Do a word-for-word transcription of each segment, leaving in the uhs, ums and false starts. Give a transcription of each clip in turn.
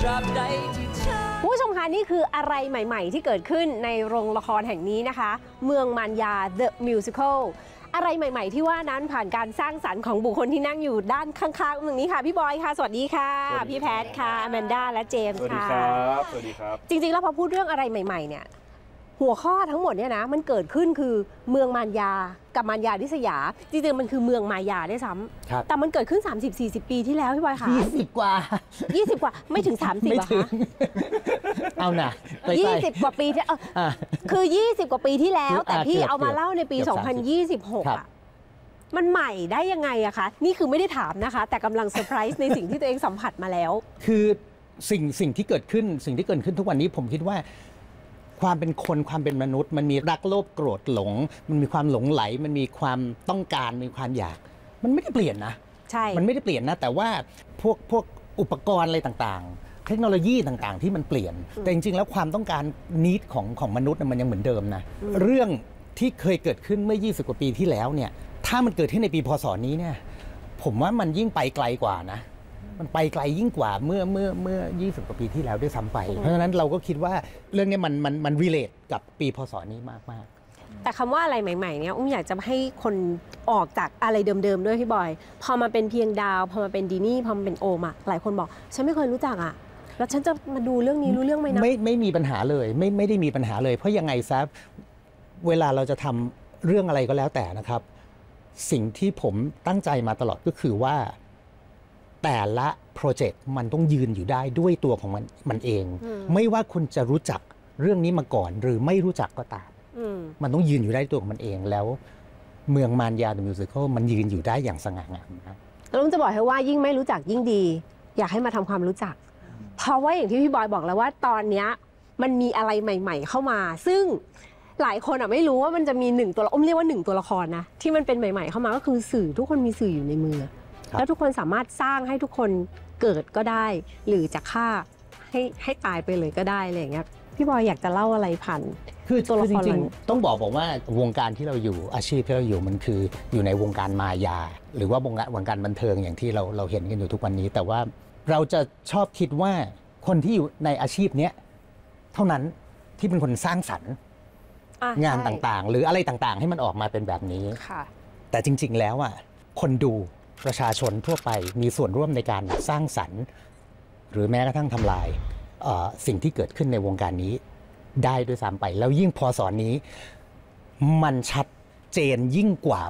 คุณผู้ชมคะนี่คืออะไรใหม่ๆที่เกิดขึ้นในโรงละครแห่งนี้นะคะเมืองมารยา The Musical อะไรใหม่ๆที่ว่านั้นผ่านการสร้างสรรค์ของบุคคลที่นั่งอยู่ด้านข้างๆตรงนี้ค่ะพี่บอยค่ะสวัสดีค่ะพี่แพทค่ะอแมนด้าและเจมส์ค่ะสวัสดีครับสวัสดีครับจริงๆแล้วพอพูดเรื่องอะไรใหม่ๆเนี่ยหัวข้อทั้งหมดเนี่ยนะมันเกิดขึ้นคือเมืองมารยากับมารยาลิษยาจริงๆมันคือเมืองมายาได้ซ้ำแต่มันเกิดขึ้น สามสิบสี่สิบ ปีที่แล้วพี่บอยค่ะยี่สิบกว่ายี่สิบกว่าไม่ถึงสามสิบหรอคะเอาหน่ะยี่สิบกว่าปีที่คือยี่สิบกว่าปีที่แล้วแต่พี่เอามาเล่าในปีสองพันยี่สิบหกอ่ะมันใหม่ได้ยังไงอะคะนี่คือไม่ได้ถามนะคะแต่กำลังเซอร์ไพรส์ในสิ่งที่ตัวเองสัมผัสมาแล้วคือสิ่งสิ่งที่เกิดขึ้นสิ่งที่เกิดขึ้นทุกวันนี้ผมคิดว่าความเป็นคนความเป็นมนุษย์มันมีรักโลภโกรธหลงมันมีความหลงไหลมันมีความต้องการมีความอยากมันไม่ได้เปลี่ยนนะใช่มันไม่ได้เปลี่ยนนะแต่ว่าพวกพวกอุปกรณ์อะไรต่างๆเทคโนโลยีต่างๆที่มันเปลี่ยนแต่จริงๆแล้วความต้องการนิดของของมนุษย์มันยังเหมือนเดิมนะเรื่องที่เคยเกิดขึ้นเมื่อยี่สิบกว่าปีที่แล้วเนี่ยถ้ามันเกิดขึ้นในปีพ.ศ.นี้เนี่ยผมว่ามันยิ่งไปไกลกว่านะมันไปไกลยิ่งกว่าเมื่อเมื่อเมื่อยี่สิบกว่าปีที่แล้วด้วยซ้ำไปเพราะฉะนั้นเราก็คิดว่าเรื่องนี้มันมันมันรีเลทกับปีพ.ศ.นี้มากมากแต่คำว่าอะไรใหม่ๆเนี่ยอุ้มอยากจะให้คนออกจากอะไรเดิมๆด้วยพี่บอยพอมาเป็นเพียงดาวพอมาเป็นดีนี่พอมาเป็นโอมอะหลายคนบอกฉันไม่เคยรู้จักอะแล้วฉันจะมาดูเรื่องนี้รู้เรื่องไหมนะไม่ไม่มีปัญหาเลยไม่ไม่ได้มีปัญหาเลยเพราะยังไงซะเวลาเราจะทำเรื่องอะไรก็แล้วแต่นะครับสิ่งที่ผมตั้งใจมาตลอดก็คือว่าแต่ละโปรเจกต์มันต้องยืนอยู่ได้ด้วยตัวของมันมันเองไม่ว่าคุณจะรู้จักเรื่องนี้มาก่อนหรือไม่รู้จักก็ตามมันต้องยืนอยู่ได้ตัวของมันเองแล้วเมืองมารยา The Musical มันยืนอยู่ได้อย่างสง่างามนะแล้วผมจะบอกให้ว่ายิ่งไม่รู้จักยิ่งดีอยากให้มาทำความรู้จักเพราะว่าอย่างที่พี่บอยบอกแล้วว่าตอนนี้มันมีอะไรใหม่ๆเข้ามาซึ่งหลายคนอ่ะไม่รู้ว่ามันจะมีหนึ่งตัวละครเรียกว่าหนึ่งตัวละครนะที่มันเป็นใหม่ๆเข้ามาก็คือสื่อทุกคนมีสื่ออยู่ในมือแล้วทุกคนสามารถสร้างให้ทุกคนเกิดก็ได้หรือจะฆ่าให้ให้ตายไปเลยก็ได้อะไรอย่างเงี้ยพี่บอยอยากจะเล่าอะไรผ่านคือตัวละครจริงๆต้องบอกบอกว่าวงการที่เราอยู่อาชีพที่เราอยู่มันคืออยู่ในวงการมายาหรือว่าวงการวงการบันเทิงอย่างที่เราเราเห็นกันอยู่ทุกวันนี้แต่ว่าเราจะชอบคิดว่าคนที่อยู่ในอาชีพเนี้ยเท่านั้นที่เป็นคนสร้างสรรค์งานต่างๆหรืออะไรต่างๆให้มันออกมาเป็นแบบนี้แต่จริงๆแล้วอ่ะคนดูประชาชนทั่วไปมีส่วนร่วมในการสร้างสรรค์หรือแม้กระทั่งทำลายสิ่งที่เกิดขึ้นในวงการนี้ได้ด้วยซ้ำไปแล้วยิ่งพอสอนนี้มันชัดเจนยิ่งกว่า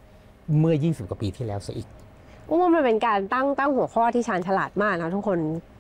เมื่อยี่สิบกว่าปีที่แล้วซะอีกว่ามันเป็นการตั้งตั้งหัวข้อที่ชาญฉลาดมากนะทุกคน